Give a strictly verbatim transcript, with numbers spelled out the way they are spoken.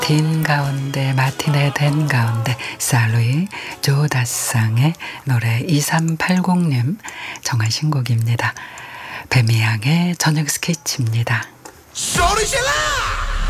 마틴 가운데 마틴의 댄 가운데 살루이 조다상의 노래 이삼팔공 님 정한 신곡입니다. 뱀이양의 저녁 스케치입니다. 소리 질러!